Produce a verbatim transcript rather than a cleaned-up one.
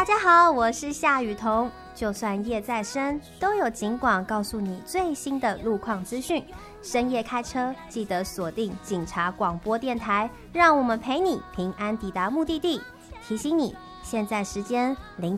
大家好，我是夏雨桐。就算夜再深，都有警广告诉你最新的路况资讯。深夜开车，记得锁定警察广播电台，让我们陪你平安抵达目的地。提醒你，现在时间零